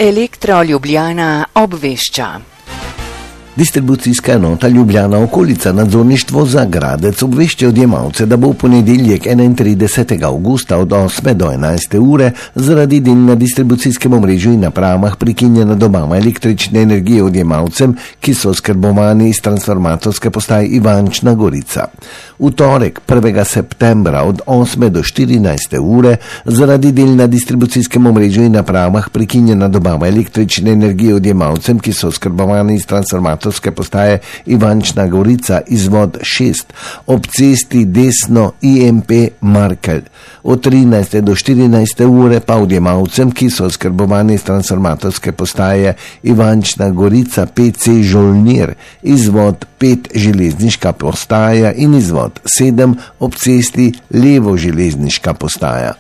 Elektro Ljubljana obvešča. Distribucijska enota Ljubljana okolica nadzorništvo za Gradec obvešča odjemalce, da bo v ponedeljek 31. avgusta od 8. do 11. ure zaradi del na distribucijskem omrežju in napravah prekinjena dobava električne energije odjemalcem, ki so oskrbovani iz transformatorske postaje Ivančna Gorica. V torek 1. septembra od 8. do 14. ure zaradi del na distribucijskem omrežju in napravah prekinjena dobava električne energije odjemalcem, ki so oskrbovani iz transformatorske postaje Ivančna Gorica, izvod 6, ob cesti desno IMP Markelj. Od 13. do 14. ure pa odjemalcem, ki so oskrbovani iz transformatorske postaje Ivančna Gorica PC Žolnir, izvod 5 železniška postaja in izvod 7 ob cesti levo železniška postaja.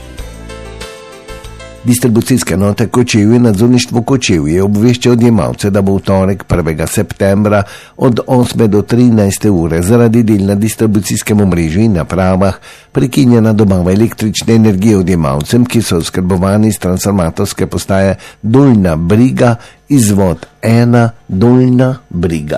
Distribucijska enota Kočevje nadzorništvo Kočevje obvešča odjemalce, da bo v torek 1. septembra od 8. do 13. ure zaradi del na distribucijskem omrežju in napravah prekinjena dobava električne energije odjemalcem, ki so oskrbovani iz transformatorske postaje Dolnja Briga, izvod 1 Dolnja Briga.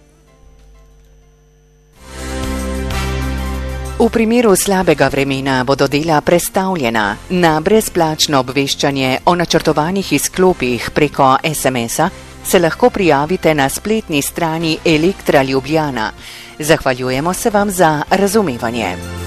V primeru slabega vremena bodo dela prestavljena. Na brezplačno obveščanje o načrtovanih izklopih preko SMS-a se lahko prijavite na spletni strani Elektra Ljubljana. Zahvaljujemo se vam za razumevanje.